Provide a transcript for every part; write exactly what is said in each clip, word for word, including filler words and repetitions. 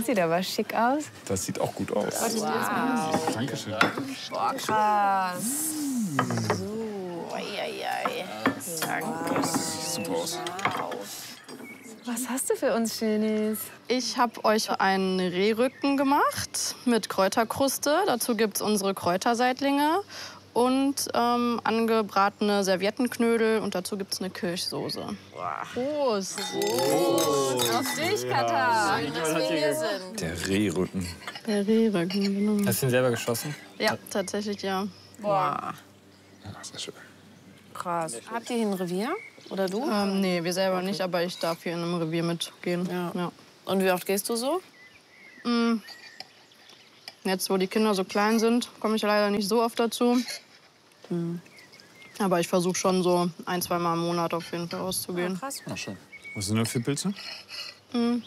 sieht aber schick aus. Das sieht auch gut aus. Wow. Dankeschön. Boah, krass. So, ei, ei, ei. Danke. Das sieht super aus. Was hast du für uns Schönes? Ich habe euch einen Rehrücken gemacht mit Kräuterkruste. Dazu gibt es unsere Kräuterseitlinge und ähm, angebratene Serviettenknödel. Und dazu gibt es eine Kirschsoße. Prost. Prost. Auf dich, Katha. Schön, dass wir hier sind. Der Rehrücken. Der Rehrücken, genau. Hast du ihn selber geschossen? Ja, tatsächlich, ja. Boah. Ja, sehr schön. Krass. Habt ihr hier ein Revier? Oder du? Ähm, nee, wir selber nicht, aber ich darf hier in einem Revier mitgehen. Ja. Ja. Und wie oft gehst du so? Mm. Jetzt, wo die Kinder so klein sind, komme ich leider nicht so oft dazu. Mhm. Aber ich versuche schon so ein, zwei Mal im Monat auf jeden Fall rauszugehen. Ja, krass. Ja, schön. Was sind das für Pilze? Mm.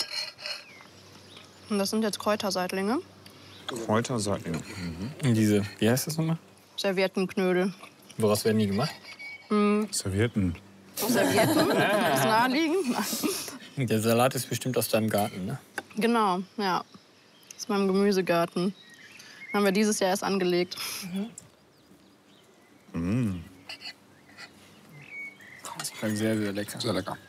Und das sind jetzt Kräuterseitlinge. Kräuterseitlinge. Und diese, wie heißt das nochmal? Serviettenknödel. Woraus werden die gemacht? Mm. Servietten. Servietten? Das ist naheliegend. Der Salat ist bestimmt aus deinem Garten, ne? Genau, ja. Aus meinem Gemüsegarten. Haben wir dieses Jahr erst angelegt. Mhm. Mm. Das klingt sehr, sehr lecker. Sehr lecker.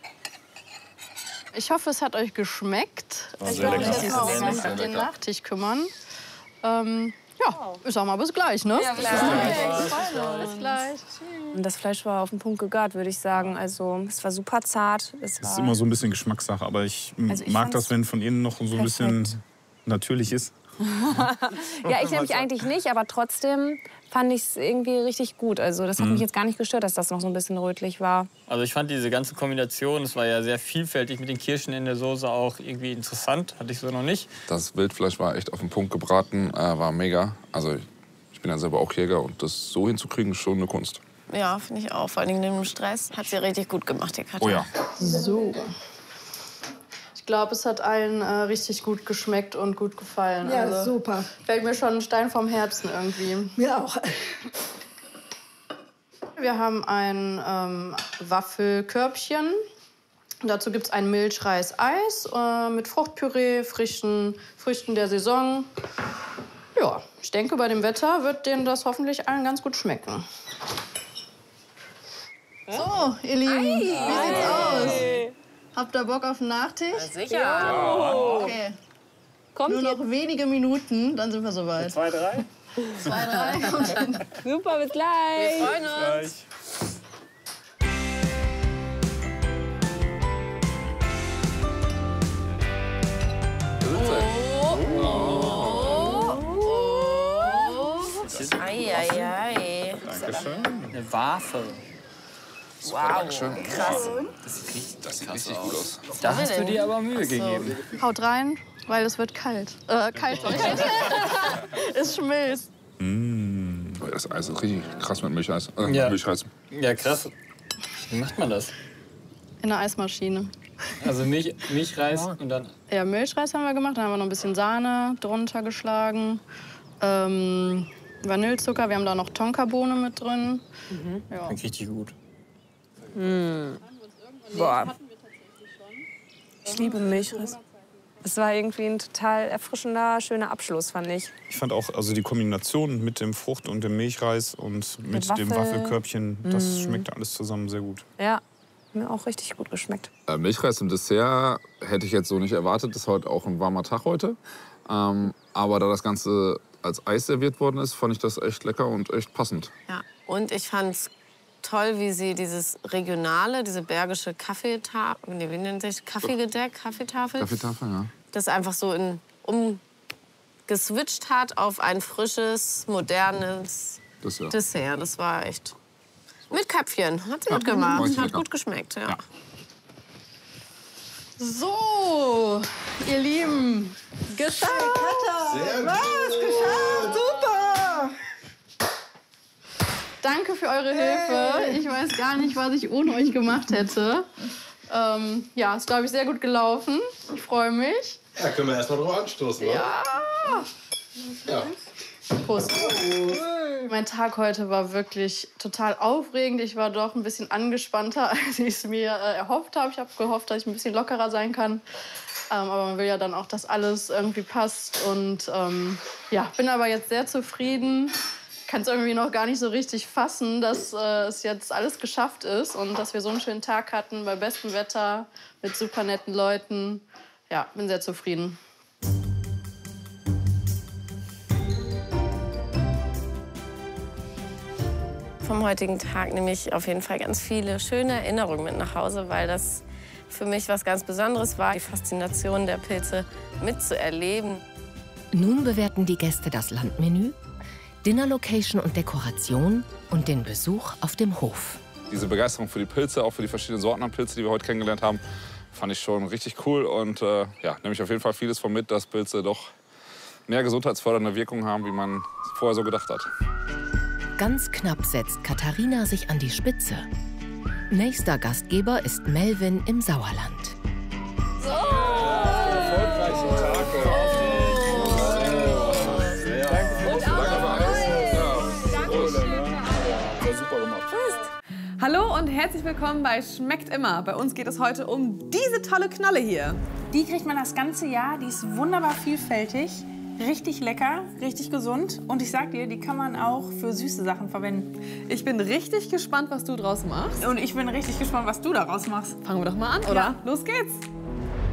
Ich hoffe, es hat euch geschmeckt. War Ich sehr werde mich lecker. jetzt noch Sehr, um sehr den lecker. Nachtisch kümmern. Ähm, ja, ich sag mal bis gleich, ne? Ja, bis gleich. Bis gleich. Und das Fleisch war auf den Punkt gegart, würde ich sagen. Also, es war super zart. Es Das ist war immer so ein bisschen Geschmackssache, aber ich, Also ich mag fand's das, wenn von innen noch so ein bisschen perfekt. natürlich ist. Ja, ich nämlich eigentlich nicht, aber trotzdem fand ich es irgendwie richtig gut. Also das hat Mhm. mich jetzt gar nicht gestört, dass das noch so ein bisschen rötlich war. Also ich fand diese ganze Kombination, es war ja sehr vielfältig mit den Kirschen in der Soße, auch irgendwie interessant. Hatte ich so noch nicht. Das Wildfleisch war echt auf den Punkt gebraten, äh, war mega. Also ich bin ja selber auch Jäger und das so hinzukriegen, ist schon eine Kunst. Ja, finde ich auch. Vor allem neben dem Stress hat sie richtig gut gemacht, die Katja. Oh ja. So. Ich glaube, es hat allen äh, richtig gut geschmeckt und gut gefallen. Ja, Also, super. fällt mir schon ein Stein vom Herzen irgendwie. Mir auch. Wir haben ein ähm, Waffelkörbchen. Dazu gibt es ein Milchreis-Eis äh, mit Fruchtpüree, frischen Früchten der Saison. Ja, ich denke, bei dem Wetter wird denen das hoffentlich allen ganz gut schmecken. So, ihr Lieben, wie sieht's aus? Habt ihr Bock auf einen Nachtisch? Sicher. Okay. Kommt Nur noch wenige Minuten, dann sind wir soweit. Zwei, drei? Zwei, drei und dann Super, bis gleich. Wir freuen uns. Eieiei. Dankeschön. Eine Wafel. Wow, krass. Das sieht richtig, Das sieht richtig gut aus. Da hast du dir aber Mühe gegeben. haut rein, weil es wird kalt. Äh, kalt, sag ich. Es schmilzt. Mm. Das Eis ist richtig krass mit Milcheis. Äh, Ja. Milchreis. Ja, krass. Wie macht man das? In der Eismaschine. Also Milch, Milchreis und dann... Ja, Milchreis haben wir gemacht, dann haben wir noch ein bisschen Sahne drunter geschlagen. Ähm, Vanillezucker, wir haben da noch Tonkabohne mit drin. Ja. Klingt richtig gut. Boah. Ich liebe Milchreis. Es war irgendwie ein total erfrischender, schöner Abschluss, fand ich. Ich fand auch also die Kombination mit dem Frucht und dem Milchreis und mit dem Waffel. Waffelkörbchen, das schmeckte alles zusammen sehr gut. Ja, mir auch richtig gut geschmeckt. Äh, Milchreis im Dessert hätte ich jetzt so nicht erwartet. Das ist heute auch ein warmer Tag heute. Ähm, aber da das Ganze als Eis serviert worden ist, fand ich das echt lecker und echt passend. Ja. Und ich fand's toll, wie sie dieses regionale, diese bergische Kaffeetafel, nee, wie nennt sich Kaffeegedeck, Kaffeetafel, Kaffeetafel, ja. das einfach so in, umgeswitcht hat auf ein frisches, modernes Dessert. Dessert. Das war echt mit Köpfchen. Hat sie gut war gemacht. richtig Hat lecker. gut geschmeckt, ja. Ja. So, ihr Lieben, geschafft! Sehr Was? Geschafft! Super! Danke für eure Hilfe. Ich weiß gar nicht, was ich ohne euch gemacht hätte. Ähm, ja, ist, glaube ich, sehr gut gelaufen. Ich freue mich. Ja, können wir erst mal drauf anstoßen, wa? Ja. Ja. Prost. Cool. Mein Tag heute war wirklich total aufregend. Ich war doch ein bisschen angespannter, als ich es mir äh, erhofft habe. Ich habe gehofft, dass ich ein bisschen lockerer sein kann. Ähm, aber man will ja dann auch, dass alles irgendwie passt. Und ähm, ja, bin aber jetzt sehr zufrieden. Kann es irgendwie noch gar nicht so richtig fassen, dass äh, es jetzt alles geschafft ist und dass wir so einen schönen Tag hatten bei bestem Wetter mit super netten Leuten. Ja, bin sehr zufrieden. Vom heutigen Tag nehme ich auf jeden Fall ganz viele schöne Erinnerungen mit nach Hause, weil das für mich was ganz Besonderes war, die Faszination der Pilze mitzuerleben. Nun bewerten die Gäste das Landmenü, Dinnerlocation und Dekoration und den Besuch auf dem Hof. Diese Begeisterung für die Pilze, auch für die verschiedenen Sorten an Pilze, die wir heute kennengelernt haben, fand ich schon richtig cool. Und äh, ja, nehme ich auf jeden Fall vieles von mit, dass Pilze doch mehr gesundheitsfördernde Wirkung haben, wie man vorher so gedacht hat. Ganz knapp setzt Katharina sich an die Spitze. Nächster Gastgeber ist Melvin im Sauerland. So. Erfolgreichen Tag. Sehr. Danke. Und auch super gemacht. Hallo und herzlich willkommen bei Schmeckt immer. Bei uns geht es heute um diese tolle Knolle hier. Die kriegt man das ganze Jahr. Die ist wunderbar vielfältig. Richtig lecker, richtig gesund. Und ich sag dir, die kann man auch für süße Sachen verwenden. Ich bin richtig gespannt, was du draus machst. Und ich bin richtig gespannt, was du daraus machst. Fangen wir doch mal an, oder? Ja. Los geht's!